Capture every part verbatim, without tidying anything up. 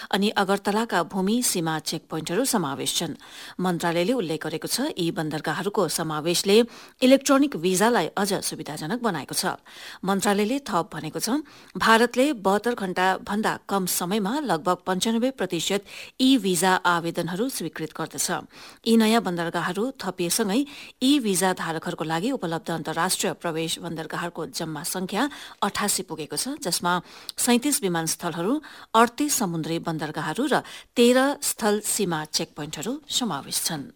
अनि अगरतलाका भूमि सीमा चेक पोइन्टहरू समावेश छन्। मन्त्रालयले उल्लेख गरेको छ यी बन्दरगाहहरूको समावेशले इलेक्ट्रोनिक भिजालाई अझ सुविधाजनक बनाएको छ। मन्त्रालयले थप भनेको छ भारतले बहत्तर घण्टा भन्दा कम समयमा लगभग पञ्चानब्बे प्रतिशत ई भिजा आवेदनहरू स्वीकृत गर्दछ। यी नयाँ बन्दरगाहहरू थपिएसँगै ई भिजा धारकहरूको लागि उपलब्ध अन्तर्राष्ट्रिय प्रवेश बन्दरगाहहरूको जम्मा संख्या अठासी पुगेको छ, जसमा सैंतिस विमानस्थलहरू, अडतीस समुद्री बन्दरगाहहरू र तेह्र स्थल सीमा चेक पोइन्टहरू समावेश छन्।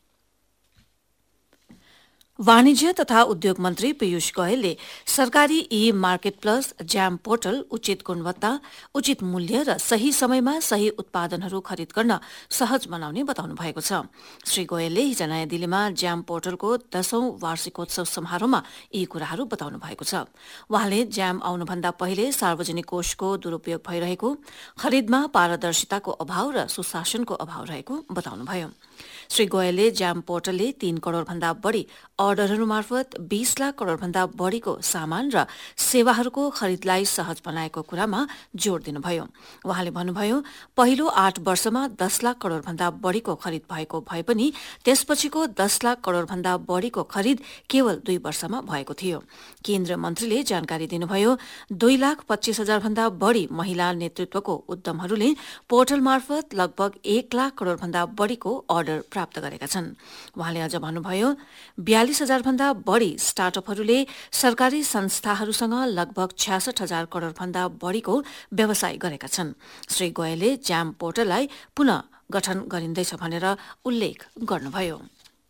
वाणिज्य तथा उद्योग मन्त्री पीयूष गोयलले सरकारी ई मार्केट प्लस ज्याम पोर्टल उचित गुणवत्ता, उचित मूल्य र सही समयमा सही उत्पादनहरू खरिद गर्न सहज बनाउने बताउनु भएको छ। श्री गोयलले हिज नयाँ दिल्लीमा ज्याम पोर्टलको दशौं वार्षिकोत्सव समारोहमा यी कुराहरू बताउनु भएको छ। उहाँले ज्याम आउनुभन्दा पहिले सार्वजनिक कोषको दुरूपयोग भइरहेको, खरिदमा पारदर्शिताको अभाव र सुशासनको अभाव रहेको बताउनुभयो। श्री गोयलले ज्याम पोर्टलले तीन करोड़ भन्दा बढ़ी अर्डरहरू मार्फत बीस लाख करोड़ भन्दा बढ़ीको सामान र सेवाहरूको खरिदलाई सहज बनाएको कुरामा जोड़ दिनुभयो। उहाँले भन्नुभयो पहिलो आठ वर्षमा दस लाख करोड़ भन्दा बढ़ीको खरिद भएको भए पनि त्यसपछिको दस लाख करोड़ भन्दा बढ़ीको खरिद केवल दुई वर्षमा भएको थियो। केन्द्रीय मन्त्रीले जानकारी दिनुभयो दुई लाख पच्चीस हजार भन्दा बढ़ी महिला नेतृत्वको उद्यमहरूले पोर्टल मार्फत लगभग एक लाख करोड़ भन्दा बढ़ीको अर्डर प्राप्त गरेका छन्। उहाँले अझ भन्नुभयो बयालीस हजार भन्दा बढ़ी स्टार्टअपहरूले सरकारी संस्थाहरूसँग लगभग छ्यासठ हजार करोड़ भन्दा बढ़ीको व्यवसाय गरेका छन्। श्री गोयलले ज्याम पोर्टललाई पुनः गठन गरिँदैछ भनेर उल्लेख गर्नुभयो।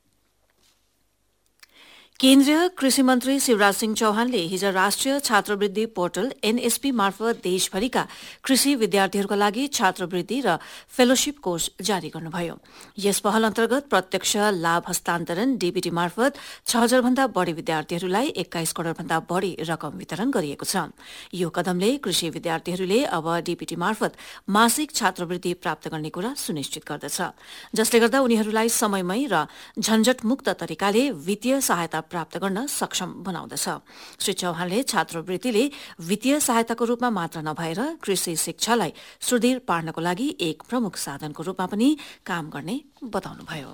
केन्द्रीय कृषि मन्त्री शिवराज सिंह चौहानले हिज राष्ट्रिय छात्रवृत्ति पोर्टल एनएसपी मार्फत देशभरिका कृषि विद्यार्थीहरूका लागि छात्रवृत्ति र फेलोशिप कोष जारी गर्नुभयो। यस पहल अन्तर्गत प्रत्यक्ष लाभ हस्तान्तरण डीबीटी मार्फत छ हजार भन्दा बढ़ी विद्यार्थीहरूलाई एक्काइस करोड़ भन्दा बढ़ी रकम वितरण गरिएको छ। यो कदमले कृषि विद्यार्थीहरूले अब डीबीटी मार्फत मासिक छात्रवृत्ति प्राप्त गर्ने कुरा सुनिश्चित गर्दछ, जसले गर्दा उनीहरूलाई समयमै र झन्झटमुक्त तरिकाले वित्तीय सहायता प्राप्त गर्न सक्षम बनाउँदछ। श्री चौहानले छात्रवृत्तिले वित्तीय सहायताको रूपमा मात्र नभएर कृषि शिक्षालाई सुदृढ पार्नको लागि एक प्रमुख साधनको रूपमा पनि काम गर्ने बताउनुभयो।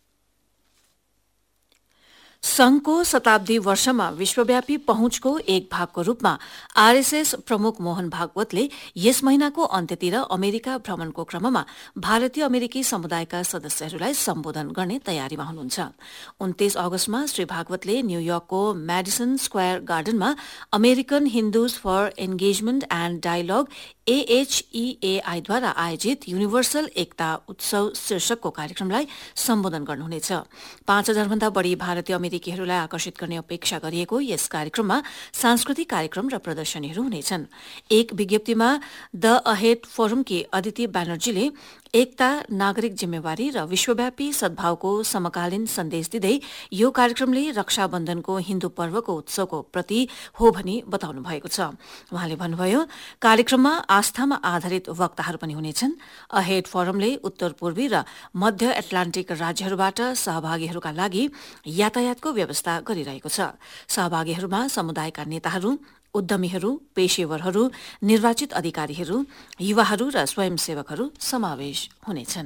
संघको शताब्दी वर्षमा विश्वव्यापी पहुँचको एक भागको रूपमा आरएसएस प्रमुख मोहन भागवतले यस महिनाको अन्त्यतिर अमेरिका भ्रमणको क्रममा भारतीय अमेरिकी समुदायका सदस्यहरूलाई सम्बोधन गर्ने तयारीमा हुनुहुन्छ। उन्तीस अगस्तमा श्री भागवतले न्यूयोर्कको मेडिसन स्क्वायर गार्डनमा American Hindus for engagement and dialogue एएचईएआईद्वारा आयोजित यूनिभर्सल एकता उत्सव शीर्षकको कार्यक्रमलाई सम्बोधन गर्नुहुनेछ। पाँच हजार भन्दा बढ़ी भारतीय अमेरिकीहरूलाई आकर्षित गर्ने अपेक्षा गरिएको यस कार्यक्रममा सांस्कृतिक कार्यक्रम र प्रदर्शनीहरू हुनेछन्। एक विज्ञप्तिमा द अहेड फोरमकी अदिति ब्यानर्जीले एकता, नागरिक जिम्मेवारी र विश्वव्यापी सद्भावको समकालीन सन्देश दिँदै यो कार्यक्रमले रक्षाबन्धनको हिन्दू पर्वको उत्सवको प्रति हो भनी बताउनु भएको छ। उहाँले भन्नुभयो कार्यक्रममा आस्थामा आधारित वक्ताहरू पनि हुनेछन्। अहेड फोरमले उत्तर पूर्वी र मध्य एटलान्टिक राज्यहरूबाट सहभागीहरूका लागि यातायातको व्यवस्था गरिरहेको छ। सहभागीहरूमा समुदायका नेताहरू, उद्यमीहरू, पेशेवरहरू, निर्वाचित अधिकारीहरू, युवाहरू र स्वयंसेवकहरू समावेश हुनेछन्।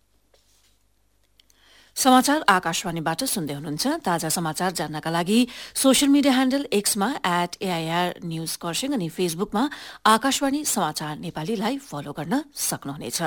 समाचार आकाशवाणीबाट सुन्दै हुनुहुन्छ। ताजा समाचार जान्नका लागि social media handle एक्समा at AIR news Kurseong अनि फेसबुकमा आकाशवाणी समाचार नेपालीलाई फलो गर्न सक्नुहुनेछ।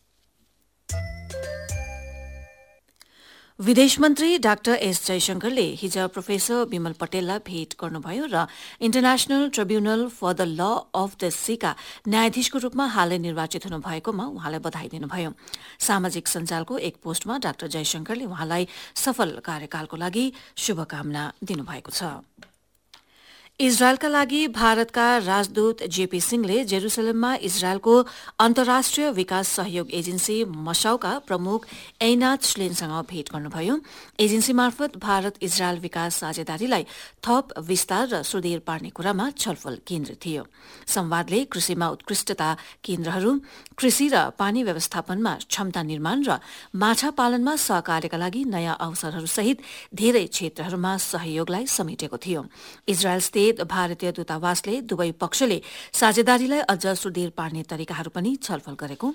विदेश मन्त्री डाक्टर एस जयशंकरले हिज प्रोफेसर विमल पटेललाई भेट गर्नुभयो र international tribunal for the law of the caeca न्यायाधीशको रूपमा हालै निर्वाचित हुनुभएकोमा उहाँलाई बधाई दिनुभयो। सामाजिक सञ्जालको एक पोस्टमा डाक्टर जयशंकरले उहाँलाई सफल कार्यकालको लागि शुभकामना दिनुभएको छ। इजरायलका लागि भारतका राजदूत जेपी सिंहले जेरूसलममा इजरायलको अन्तर्राष्ट्रिय विकास सहयोग एजेन्सी मसाउका प्रमुख ऐनात श्लेनसँग भेट गर्नुभयो। एजेन्सी मार्फत भारत इजरायल विकास साझेदारीलाई थप विस्तार र सुदृढ पार्ने कुरामा छलफल केन्द्रित थियो। संवादले कृषिमा उत्कृष्टता केन्द्रहरू, कृषि र पानी व्यवस्थापनमा क्षमता निर्माण र माछा पालनमा सहकार्यका लागि नयाँ अवसरहरूसहित धेरै क्षेत्रहरूमा सहयोगलाई समेटेको थियो। इजरायल भारतीय दूतावासले दुवै पक्षले साझेदारीलाई अझ सुदृढ पार्ने तरिकाहरू पनि छलफल गरेको